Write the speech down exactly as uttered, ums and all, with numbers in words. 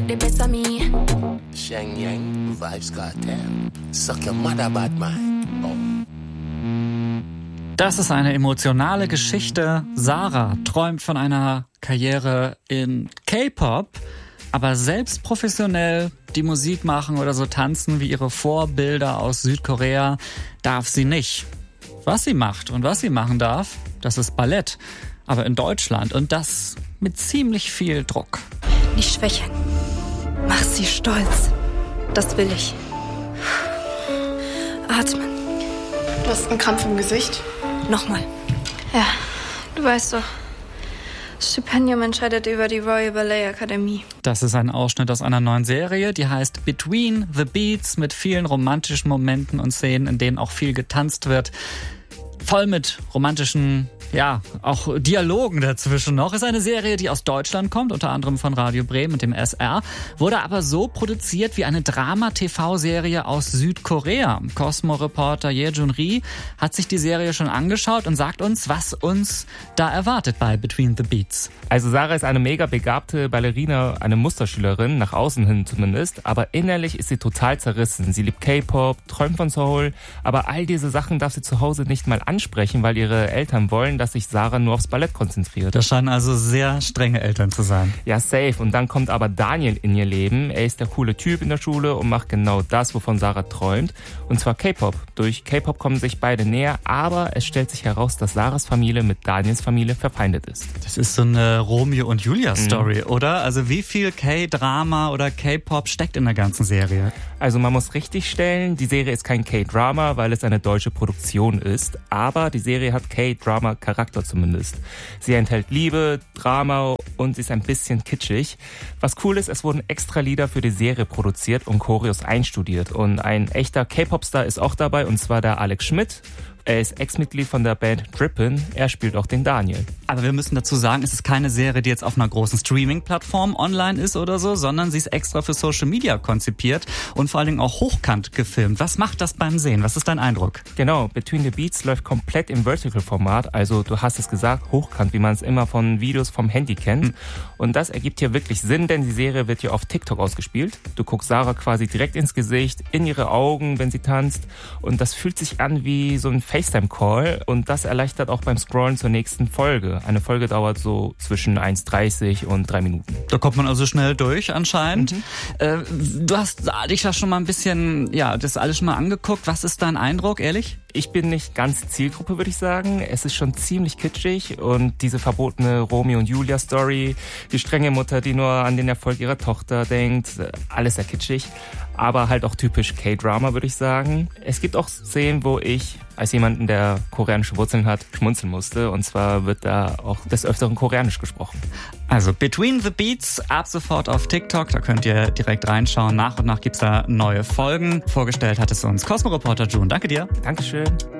the best of me. Shang Yang, Vibes Cartel. Suck your mother, bad man. Oh. Das ist eine emotionale Geschichte. Sarah träumt von einer Karriere in K-Pop, aber selbst professionell die Musik machen oder so tanzen wie ihre Vorbilder aus Südkorea darf sie nicht. Was sie macht und was sie machen darf, das ist Ballett, aber in Deutschland und das mit ziemlich viel Druck. Nicht schwächeln. Mach sie stolz. Das will ich. Atmen. Du hast einen Krampf im Gesicht. Nochmal. Ja, du weißt doch. Das Stipendium entscheidet über die Royal Ballet Akademie. Das ist ein Ausschnitt aus einer neuen Serie, die heißt Between the Beats, mit vielen romantischen Momenten und Szenen, in denen auch viel getanzt wird. Voll mit romantischen, ja, auch Dialogen dazwischen noch. Ist eine Serie, die aus Deutschland kommt, unter anderem von Radio Bremen und dem S R, wurde aber so produziert wie eine Drama-T V-Serie aus Südkorea. Cosmo-Reporter Yejun Ri hat sich die Serie schon angeschaut und sagt uns, was uns da erwartet bei Between the Beats. Also Sarah ist eine mega begabte Ballerina, eine Musterschülerin, nach außen hin zumindest, aber innerlich ist sie total zerrissen. Sie liebt K-Pop, träumt von Seoul, aber all diese Sachen darf sie zu Hause nicht mal ansprechen, weil ihre Eltern wollen, dass sich Sarah nur aufs Ballett konzentriert. Das scheinen also sehr strenge Eltern zu sein. Ja, safe. Und dann kommt aber Daniel in ihr Leben. Er ist der coole Typ in der Schule und macht genau das, wovon Sarah träumt. Und zwar K-Pop. Durch K-Pop kommen sich beide näher, aber es stellt sich heraus, dass Sarahs Familie mit Daniels Familie verfeindet ist. Das ist so eine Romeo und Julia Story, mhm. oder? Also wie viel K-Drama oder K-Pop steckt in der ganzen Serie? Also man muss richtig stellen, die Serie ist kein K-Drama, weil es eine deutsche Produktion ist. Aber die Serie hat K-Drama-Charakter zumindest. Sie enthält Liebe, Drama und sie ist ein bisschen kitschig. Was cool ist, es wurden extra Lieder für die Serie produziert und Choreos einstudiert. Und ein echter K-Pop-Star ist auch dabei, und zwar der Alex Schmidt. Er ist Ex-Mitglied von der Band Drippin. Er spielt auch den Daniel. Aber wir müssen dazu sagen, es ist keine Serie, die jetzt auf einer großen Streaming-Plattform online ist oder so, sondern sie ist extra für Social Media konzipiert und vor allen Dingen auch hochkant gefilmt. Was macht das beim Sehen? Was ist dein Eindruck? Genau, Between the Beats läuft komplett im Vertical-Format. Also du hast es gesagt, hochkant, wie man es immer von Videos vom Handy kennt. Mhm. Und das ergibt hier wirklich Sinn, denn die Serie wird hier auf TikTok ausgespielt. Du guckst Sarah quasi direkt ins Gesicht, in ihre Augen, wenn sie tanzt. Und das fühlt sich an wie so ein FaceTime-Call, und das erleichtert auch beim Scrollen zur nächsten Folge. Eine Folge dauert so zwischen eins dreißig und drei Minuten. Da kommt man also schnell durch anscheinend. Mhm. Äh, du hast dich ja schon mal ein bisschen, ja, das alles schon mal angeguckt. Was ist dein Eindruck, ehrlich? Ich bin nicht ganz Zielgruppe, würde ich sagen. Es ist schon ziemlich kitschig, und diese verbotene Romeo und Julia Story, die strenge Mutter, die nur an den Erfolg ihrer Tochter denkt, alles sehr kitschig, aber halt auch typisch K-Drama, würde ich sagen. Es gibt auch Szenen, wo ich als jemanden, der koreanische Wurzeln hat, schmunzeln musste, und zwar wird da auch des Öfteren Koreanisch gesprochen. Also Between the Beats ab sofort auf TikTok, da könnt ihr direkt reinschauen. Nach und nach gibt's da neue Folgen. Vorgestellt hat es uns Cosmo-Reporter June. Danke dir. Dankeschön.